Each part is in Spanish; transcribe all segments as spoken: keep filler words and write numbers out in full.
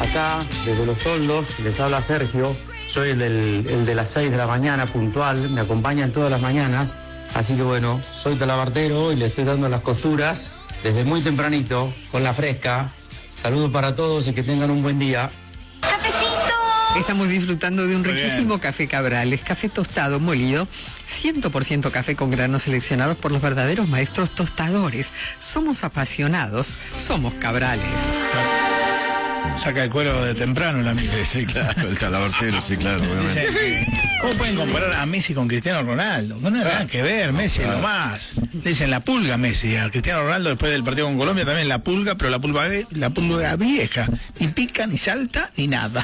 Acá, desde Los Toldos, les habla Sergio. Soy el, del, el de las seis de la mañana, puntual. Me acompañan todas las mañaas. Así que bueno, soy talabartero y le estoy dando las costuras desde muy tempranito, con la fresca. Saludos para todos y que tengan un buen día. Estamos disfrutando de un riquísimo café Cabrales, café tostado, molido, cien por ciento café con granos seleccionados por los verdaderos maestros tostadores. Somos apasionados, somos Cabrales. Saca el cuero de temprano la amiga. Sí, claro, el talabartero, sí, claro, obviamente. ¿Cómo pueden comparar a Messi con Cristiano Ronaldo? No tiene nada que ver, Messi es lo más. Dicen la pulga Messi, a Cristiano Ronaldo después del partido con Colombia también la pulga, pero la pulga, la pulga vieja. Ni pica, ni salta, ni nada.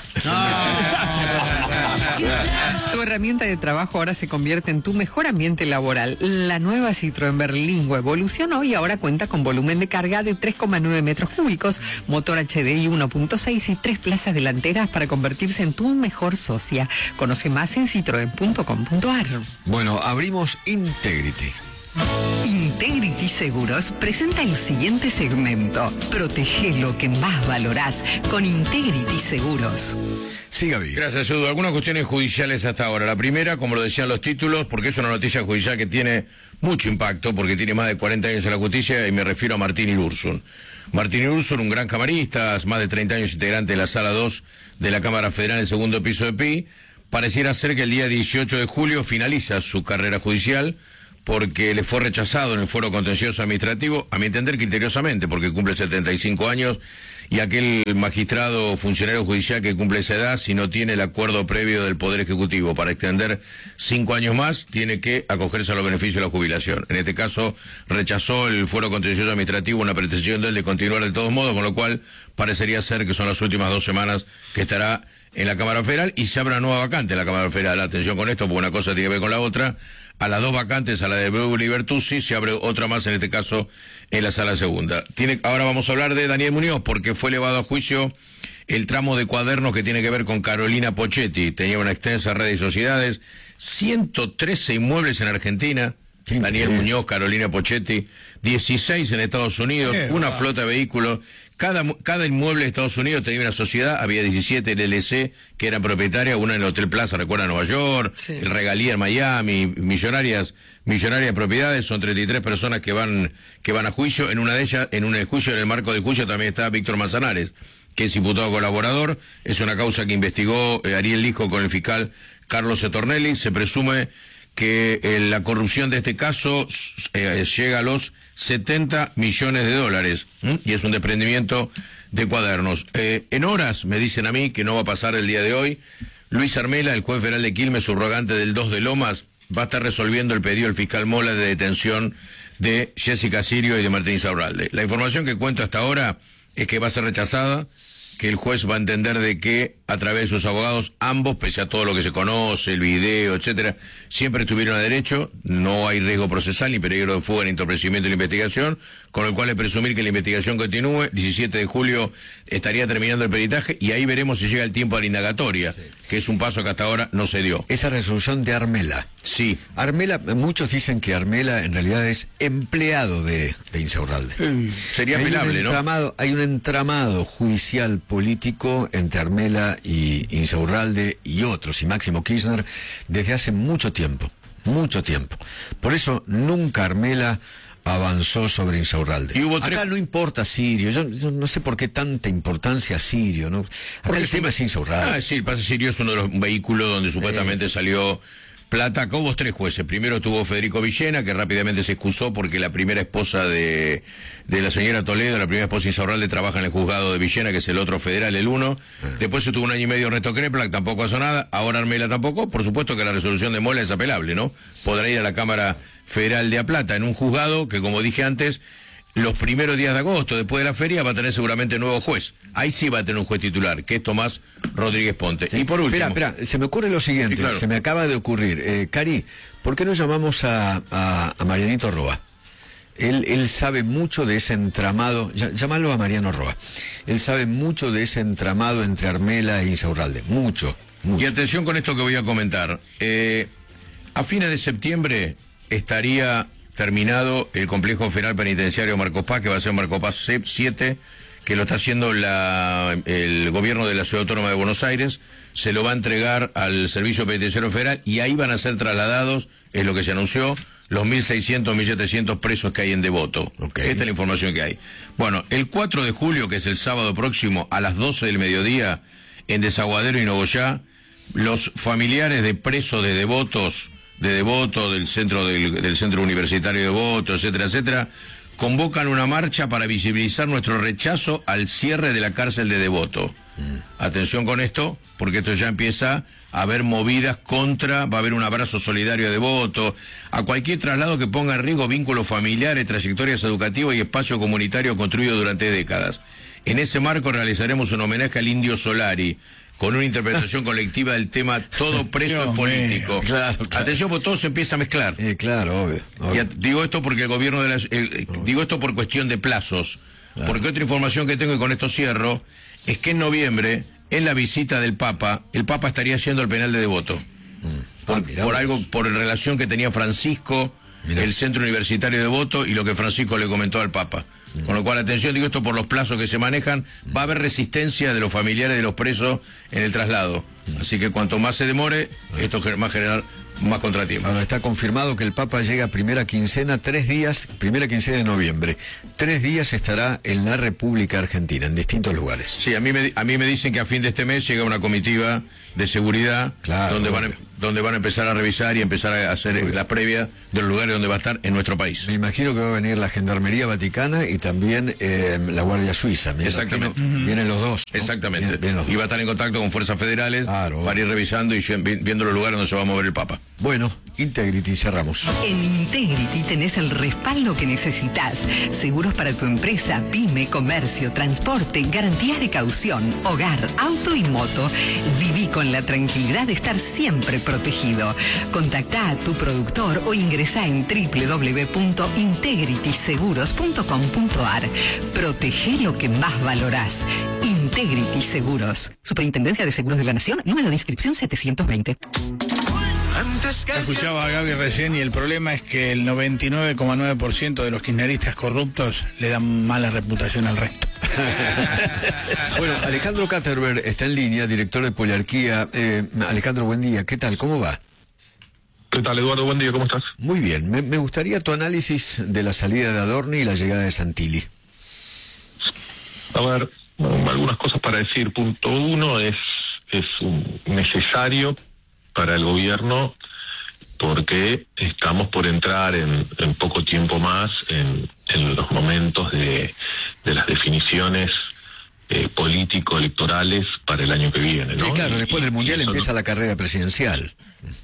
Tu herramienta de trabajo ahora se convierte en tu mejor ambiente laboral. La nueva Citroën Berlingo evolucionó y ahora cuenta con volumen de carga de tres coma nueve metros cúbicos, motor H D I uno punto seis y tres plazas delanteras para convertirse en tu mejor socia. Conoce más en citroen punto com punto ar. Bueno, abrimos Integrity. Integrity Seguros presenta el siguiente segmento. Protege lo que más valorás con Integrity Seguros. Sí, Gaby. Gracias, Edu. Algunas cuestiones judiciales hasta ahora. La primera, como lo decían los títulos, porque es una noticia judicial que tiene mucho impacto, porque tiene más de cuarenta años en la justicia, y me refiero a Martín Irursun. Martín Irursun, un gran camarista, más de treinta años integrante de la Sala dos de la Cámara Federal, el segundo piso de P I. Pareciera ser que el día dieciocho de julio finaliza su carrera judicial, porque le fue rechazado en el Foro Contencioso Administrativo, a mi entender criteriosamente, porque cumple setenta y cinco años, y aquel magistrado funcionario judicial que cumple esa edad, si no tiene el acuerdo previo del Poder Ejecutivo para extender cinco años más, tiene que acogerse a los beneficios de la jubilación. En este caso, rechazó el Foro Contencioso Administrativo una pretensión de él de continuar de todos modos, con lo cual parecería ser que son las últimas dos semanas que estará en la Cámara Federal, y se abre una nueva vacante en la Cámara Federal. Atención con esto, porque una cosa tiene que ver con la otra. A las dos vacantes, a la de Breuer y Bertuzzi, se abre otra más, en este caso, en la Sala Segunda. Tiene, ahora vamos a hablar de Daniel Muñoz, porque fue elevado a juicio el tramo de cuadernos que tiene que ver con Carolina Pochetti. Tenía una extensa red de sociedades, ciento trece inmuebles en Argentina. Daniel Muñoz, Carolina Pochetti, dieciséis en Estados Unidos, una flota de vehículos. Cada, cada inmueble de Estados Unidos tenía una sociedad, había diecisiete L L C que eran propietarias, una en el Hotel Plaza, recuerda, Nueva York, sí. El Regalía en Miami, millonarias, millonarias propiedades, son treinta y tres personas que van, que van a juicio. En una de ellas, en un juicio, en el marco del juicio también está Víctor Manzanares, que es diputado colaborador. Es una causa que investigó eh, Ariel Lijo con el fiscal Carlos Setornelli. Se presume que eh, la corrupción de este caso eh, llega a los setenta millones de dólares, ¿m? Y es un desprendimiento de cuadernos. Eh, en horas, me dicen a mí, que no va a pasar el día de hoy, Luis Armela, el juez federal de Quilmes, subrogante del dos de Lomas, va a estar resolviendo el pedido del fiscal Mola de detención de Jessica Sirio y de Martín Insaurralde. La información que cuento hasta ahora es que va a ser rechazada, que el juez va a entender de que a través de sus abogados, ambos, pese a todo lo que se conoce, el video, etcétera, siempre estuvieron a derecho, no hay riesgo procesal, ni peligro de fuga, ni entorpecimiento de la investigación, con el cual es presumir que la investigación continúe. diecisiete de julio estaría terminando el peritaje, y ahí veremos si llega el tiempo a la indagatoria, sí, que es un paso que hasta ahora no se dio. Esa resolución de Armela. Sí. Armela, muchos dicen que Armela en realidad es empleado de, de Insaurralde. Sí. Sería hay apelable, un entramado, ¿no? Hay un entramado judicial político entre Armela y Insaurralde y otros, y Máximo Kirchner, desde hace mucho tiempo, mucho tiempo. Por eso nunca Armela avanzó sobre Insaurralde. Y hubo tres... Acá no importa Sirio, yo, yo no sé por qué tanta importancia a Sirio, ¿no? Acá porque el tema es Insaurralde. Ah, sí, el pase Sirio es uno de los vehículos donde supuestamente eh. salió plata. Acá hubo tres jueces. Primero tuvo Federico Villena, que rápidamente se excusó porque la primera esposa de, de la señora Toledo, la primera esposa de Insaurralde, trabaja en el juzgado de Villena, que es el otro federal, el uno. Eh. Después se tuvo un año y medio Ernesto Kreplak, tampoco hizo nada. Ahora Armela tampoco. Por supuesto que la resolución de Mola es apelable, ¿no? Podrá ir a la Cámara Federal de A Plata, en un juzgado que, como dije antes, los primeros días de agosto, después de la feria, va a tener seguramente nuevo juez. Ahí sí va a tener un juez titular, que es Tomás Rodríguez Ponte. Sí. Y por último... Espera, espera, se me ocurre lo siguiente, sí, claro. se me acaba de ocurrir. Eh, Cari, ¿por qué no llamamos a, a, a Marianito Roa? Él, él sabe mucho de ese entramado, llámalo a Mariano Roa. Él sabe mucho de ese entramado entre Armela e Insaurralde, mucho, mucho. Y atención con esto que voy a comentar. Eh, a fines de septiembre estaría terminado el complejo federal penitenciario Marcos Paz, que va a ser Marcos Paz siete, que lo está haciendo la, el gobierno de la Ciudad Autónoma de Buenos Aires, se lo va a entregar al Servicio Penitenciario Federal y ahí van a ser trasladados, es lo que se anunció, los mil seiscientos, mil setecientos presos que hay en Devoto. Okay. Esta es la información que hay. Bueno, el cuatro de julio, que es el sábado próximo, a las doce del mediodía, en Desaguadero y Nogoyá, los familiares de presos de Devotos, de Devoto, del centro del, del centro universitario de Devoto, etcétera, etcétera, convocan una marcha para visibilizar nuestro rechazo al cierre de la cárcel de Devoto. Mm. Atención con esto, porque esto ya empieza a haber movidas contra, va a haber un abrazo solidario a Devoto, a cualquier traslado que ponga en riesgo vínculos familiares, trayectorias educativas y espacio comunitario construido durante décadas. En ese marco realizaremos un homenaje al Indio Solari, con una interpretación colectiva del tema todo preso es político. Claro, claro. Atención, porque todo se empieza a mezclar. Eh, claro, obvio. obvio. Ya, digo esto porque el gobierno de las, eh, digo esto por cuestión de plazos. Claro. Porque otra información que tengo, y con esto cierro, es que en noviembre, en la visita del Papa, el Papa estaría yendo al penal de Devoto. Mm. Por, ah, por algo, por relación que tenía Francisco, mirá. El centro universitario de Devoto y lo que Francisco le comentó al Papa. Con lo cual, atención, digo esto por los plazos que se manejan, va a haber resistencia de los familiares de los presos en el traslado. Así que cuanto más se demore, esto va a generar más contratiempos. Bueno, está confirmado que el Papa llega primera quincena, tres días, primera quincena de noviembre. Tres días estará en la República Argentina, en distintos lugares. Sí, a mí me, a mí me dicen que a fin de este mes llega una comitiva de seguridad, claro, donde, van a, donde van a empezar a revisar y empezar a hacer la previa de los lugares donde va a estar en nuestro país. Me imagino que va a venir la Gendarmería Vaticana y también eh, la Guardia Suiza. Me Exactamente. Imagino, vienen los dos, ¿no? Exactamente. Vienen, vienen los dos. Y va a estar en contacto con fuerzas federales, claro, para ir revisando y viendo los lugares donde se va a mover el Papa. Bueno, Integrity, cerramos. En Integrity tenés el respaldo que necesitas. Seguros para tu empresa, pyme, comercio, transporte, garantías de caución, hogar, auto y moto. Viví con la tranquilidad de estar siempre protegido. Contactá a tu productor o ingresá en doble u doble u doble u punto integrity seguros punto com punto a r. Protege lo que más valorás. Integrity Seguros. Superintendencia de Seguros de la Nación, número de inscripción setecientos veinte. Escuchaba a Gaby recién y el problema es que el noventa y nueve coma nueve por ciento de los kirchneristas corruptos le dan mala reputación al resto. Bueno, Alejandro Katterberg está en línea, director de Poliarquía. Eh, Alejandro, buen día. ¿Qué tal? ¿Cómo va? ¿Qué tal, Eduardo? Buen día, ¿cómo estás? Muy bien. Me, me gustaría tu análisis de la salida de Adorni y la llegada de Santilli. A ver, algunas cosas para decir. Punto uno, es, es un necesario para el gobierno porque estamos por entrar en, en poco tiempo más en, en los momentos de, de las definiciones eh, político-electorales para el año que viene, ¿no? Sí, claro, después y, del Mundial empieza no, la carrera presidencial.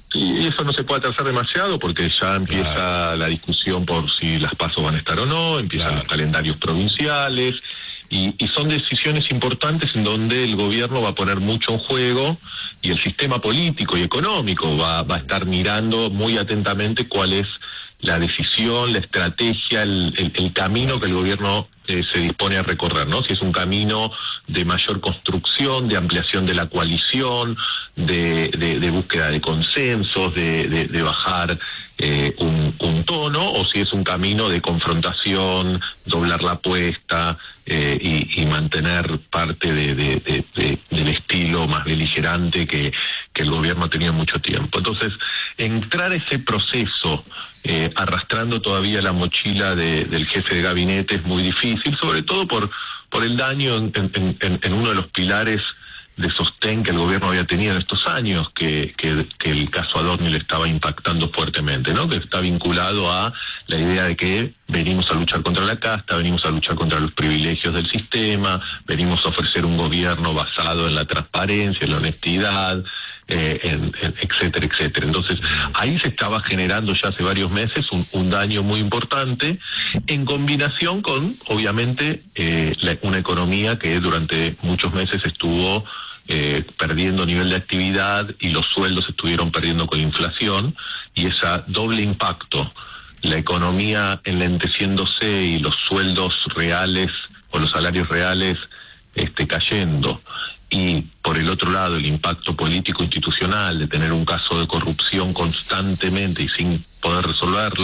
Y eso no se puede atrasar demasiado porque ya empieza claro. la discusión por si las pasos van a estar o no, empiezan claro. los calendarios provinciales. Y, y son decisiones importantes en donde el gobierno va a poner mucho en juego y el sistema político y económico va, va a estar mirando muy atentamente cuál es la decisión, la estrategia, el, el, el camino que el gobierno eh, se dispone a recorrer, ¿no? Si es un camino de mayor construcción, de ampliación de la coalición, de, de, de búsqueda de consensos, de, de, de bajar eh, un, un tono, o si es un camino de confrontación, doblar la apuesta eh, y, y mantener parte de, de, de, de, del estilo más beligerante que, que el gobierno ha tenido mucho tiempo. Entonces, entrar a ese proceso eh, arrastrando todavía la mochila de, del jefe de gabinete es muy difícil, sobre todo por, por el daño en, en, en, en uno de los pilares de sostén que el gobierno había tenido en estos años, que, que, que el caso Adorni le estaba impactando fuertemente, ¿no? Que está vinculado a la idea de que venimos a luchar contra la casta, venimos a luchar contra los privilegios del sistema, venimos a ofrecer un gobierno basado en la transparencia, en la honestidad, eh, en, en, etcétera, etcétera. Entonces, ahí se estaba generando ya hace varios meses un, un daño muy importante, en combinación con, obviamente, eh, la, una economía que durante muchos meses estuvo Eh, perdiendo nivel de actividad y los sueldos estuvieron perdiendo con la inflación, y ese doble impacto, la economía enlenteciéndose y los sueldos reales o los salarios reales este, cayendo, y por el otro lado el impacto político institucional de tener un caso de corrupción constantemente y sin poder resolverlo,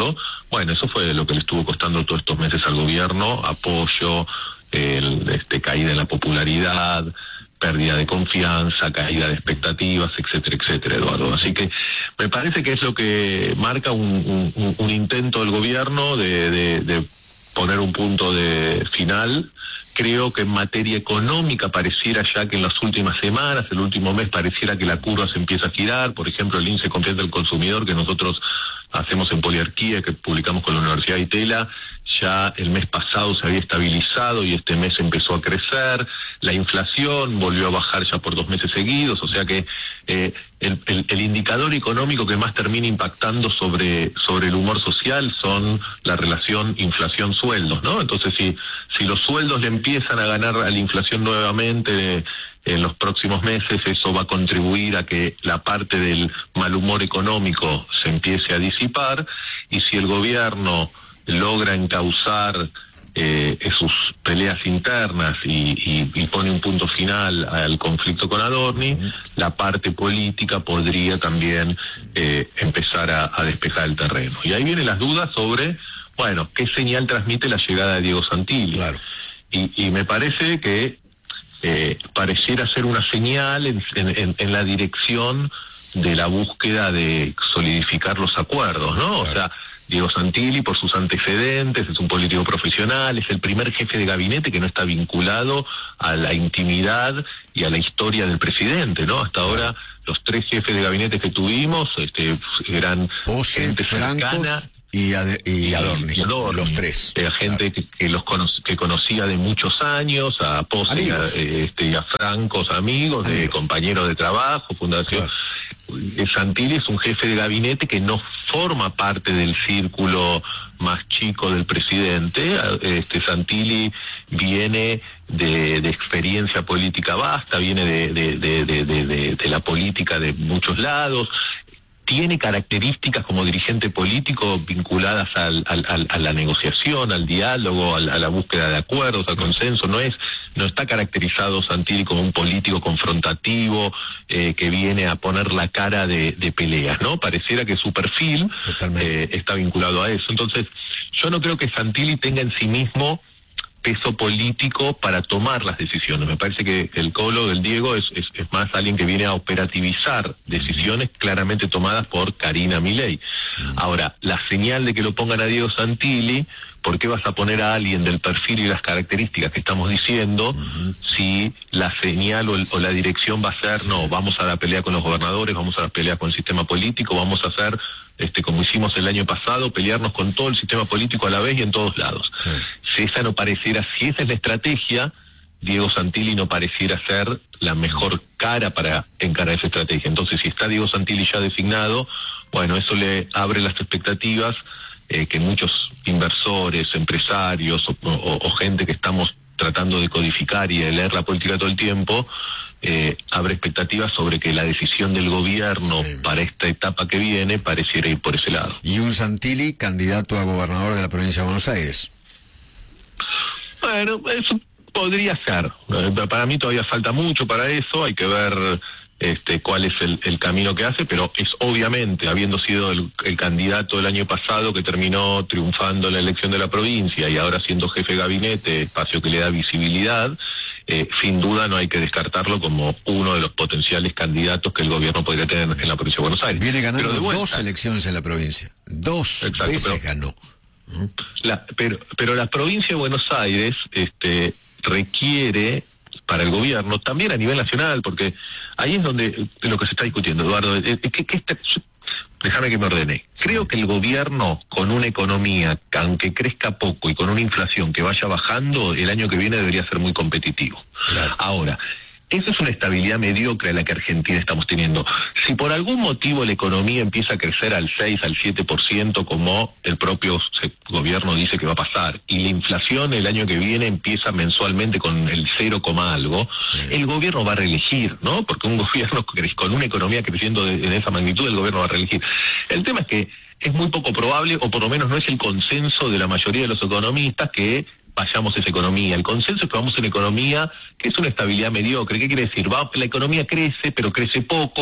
Bueno, eso fue lo que le estuvo costando todos estos meses al gobierno, apoyo, el, este, caída en la popularidad, pérdida de confianza, caída de expectativas, etcétera, etcétera, Eduardo. Así que me parece que es lo que marca un, un, un intento del gobierno de, de, de poner un punto de final. Creo que en materia económica pareciera ya que en las últimas semanas, el último mes, pareciera que la curva se empieza a girar. Por ejemplo, el índice de confianza del consumidor que nosotros hacemos en Poliarquía, que publicamos con la Universidad de Itela, ya el mes pasado se había estabilizado y este mes empezó a crecer. La inflación volvió a bajar ya por dos meses seguidos, o sea que eh, el, el, el indicador económico que más termina impactando sobre sobre el humor social son la relación inflación-sueldos, ¿no? Entonces, si si los sueldos le empiezan a ganar a la inflación nuevamente en los próximos meses, eso va a contribuir a que la parte del mal humor económico se empiece a disipar, y si el gobierno logra encauzar eh, sus peleas internas y, y, y pone un punto final al conflicto con Adorni, uh-huh. la parte política podría también eh, empezar a, a despejar el terreno. Y ahí vienen las dudas sobre, bueno, qué señal transmite la llegada de Diego Santilli. Claro. Y, y me parece que eh, pareciera ser una señal en, en, en la dirección de la búsqueda de solidificar los acuerdos, ¿no? Claro. O sea, Diego Santilli, por sus antecedentes, es un político profesional, es el primer jefe de gabinete que no está vinculado a la intimidad y a la historia del presidente, ¿no? Hasta ahora los tres jefes de gabinete que tuvimos este, eran Pose, gente cercana y, Ade, y, y Adorni, y Adorni, los tres. Era gente claro. que, que los cono que conocía de muchos años, a Pose y a, este, y a Francos, amigos, amigos, de compañeros de trabajo, fundación. Claro. Santilli es un jefe de gabinete que no forma parte del círculo más chico del presidente. Este Santilli viene de, de experiencia política vasta, viene de, de, de, de, de, de la política de muchos lados. Tiene características como dirigente político vinculadas al, al, al, a la negociación, al diálogo, al, a la búsqueda de acuerdos, al consenso. No es, no está caracterizado Santilli como un político confrontativo eh, que viene a poner la cara de, de peleas, ¿no? Pareciera que su perfil eh, está vinculado a eso. Entonces, yo no creo que Santilli tenga en sí mismo peso político para tomar las decisiones. Me parece que el Colo del Diego es, es, es más alguien que viene a operativizar decisiones claramente tomadas por Karina Milei. Ahora, la señal de que lo pongan a Diego Santilli, ¿por qué vas a poner a alguien del perfil y las características que estamos diciendo uh-huh. si la señal o, el, o la dirección va a ser, no, vamos a la pelea con los gobernadores, vamos a la pelea con el sistema político, vamos a hacer, este, como hicimos el año pasado, pelearnos con todo el sistema político a la vez y en todos lados? Sí. Si esa no pareciera, si esa es la estrategia, Diego Santilli no pareciera ser la mejor cara para encarar esa estrategia. Entonces, si está Diego Santilli ya designado, bueno, eso le abre las expectativas eh, que muchos inversores, empresarios o, o, o gente que estamos tratando de codificar y de leer la política todo el tiempo, eh, abre expectativas sobre que la decisión del gobierno sí. para esta etapa que viene pareciera ir por ese lado. Y un Santilli candidato a gobernador de la provincia de Buenos Aires. Bueno, eso podría ser. Para mí todavía falta mucho para eso, hay que ver este cuál es el, el camino que hace, pero es obviamente, habiendo sido el, el candidato el año pasado que terminó triunfando en la elección de la provincia y ahora siendo jefe de gabinete, espacio que le da visibilidad, eh, sin duda no hay que descartarlo como uno de los potenciales candidatos que el gobierno podría tener en la provincia de Buenos Aires. Viene ganando dos elecciones en la provincia, dos Exacto, veces pero, ganó. La, pero, pero la provincia de Buenos Aires este, requiere para el gobierno, también a nivel nacional, porque ahí es donde lo que se está discutiendo, Eduardo. ¿Qué, qué está, déjame que me ordene. Creo que el gobierno, con una economía que aunque crezca poco y con una inflación que vaya bajando, el año que viene debería ser muy competitivo. Claro. Ahora, esa es una estabilidad mediocre la que Argentina estamos teniendo. Si por algún motivo la economía empieza a crecer al seis, al siete por ciento, como el propio gobierno dice que va a pasar, y la inflación el año que viene empieza mensualmente con el cero, algo, sí. el gobierno va a reelegir, ¿no? Porque un gobierno con una economía creciendo de, de esa magnitud, el gobierno va a reelegir. El tema es que es muy poco probable, o por lo menos no es el consenso de la mayoría de los economistas, que vayamos a esa economía. El consenso es que vamos a una economía que es una estabilidad mediocre. ¿Qué quiere decir? Va, la economía crece, pero crece poco,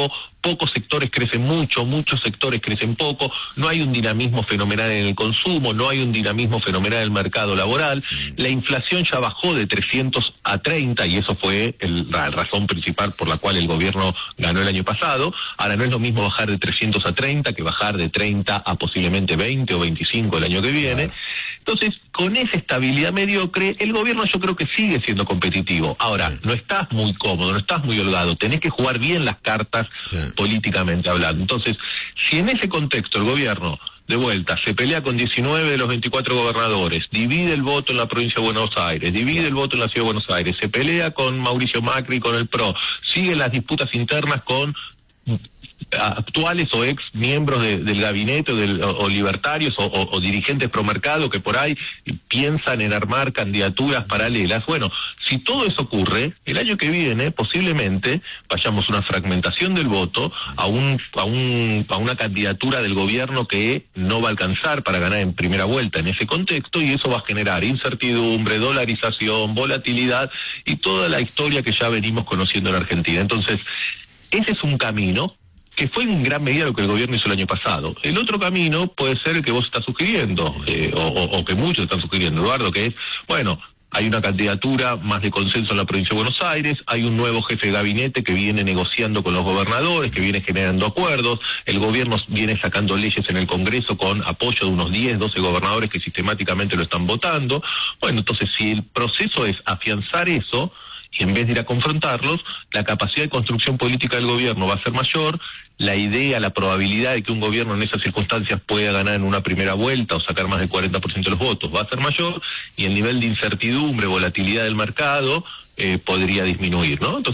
pocos sectores crecen mucho, muchos sectores crecen poco, no hay un dinamismo fenomenal en el consumo, no hay un dinamismo fenomenal en el mercado laboral, la inflación ya bajó de trescientos a treinta y eso fue el, la razón principal por la cual el gobierno ganó el año pasado. Ahora no es lo mismo bajar de trescientos a treinta que bajar de treinta a posiblemente veinte o veinticinco el año que viene. Entonces, con esa estabilidad mediocre, el gobierno yo creo que sigue siendo competitivo. Ahora, no estás muy cómodo, no estás muy holgado, tenés que jugar bien las cartas sí. políticamente hablando. Entonces, si en ese contexto el gobierno, de vuelta, se pelea con diecinueve de los veinticuatro gobernadores, divide el voto en la provincia de Buenos Aires, divide el voto en la ciudad de Buenos Aires, se pelea con Mauricio Macri y con el P R O, sigue las disputas internas con actuales o ex miembros de, del gabinete o, del, o, o libertarios o, o, o dirigentes pro mercado que por ahí piensan en armar candidaturas paralelas. Bueno, si todo eso ocurre, el año que viene posiblemente vayamos a una fragmentación del voto, a un, a un a una candidatura del gobierno que no va a alcanzar para ganar en primera vuelta en ese contexto, y eso va a generar incertidumbre, dolarización, volatilidad y toda la historia que ya venimos conociendo en Argentina. Entonces, ese es un camino que fue en gran medida lo que el gobierno hizo el año pasado. El otro camino puede ser el que vos estás sugiriendo, eh, o, o, o que muchos están sugiriendo, Eduardo, que es, bueno, hay una candidatura más de consenso en la provincia de Buenos Aires, hay un nuevo jefe de gabinete que viene negociando con los gobernadores, que viene generando acuerdos, el gobierno viene sacando leyes en el Congreso con apoyo de unos diez, doce gobernadores que sistemáticamente lo están votando. Bueno, entonces si el proceso es afianzar eso, y en vez de ir a confrontarlos, la capacidad de construcción política del gobierno va a ser mayor, la idea, la probabilidad de que un gobierno en esas circunstancias pueda ganar en una primera vuelta o sacar más del cuarenta por ciento de los votos va a ser mayor, y el nivel de incertidumbre, volatilidad del mercado eh, podría disminuir, ¿no? Entonces,